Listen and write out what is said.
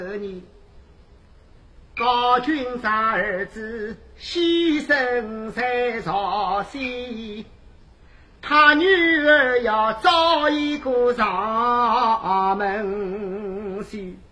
你高君三儿子牺牲在朝夕，他女儿要找一个上门婿。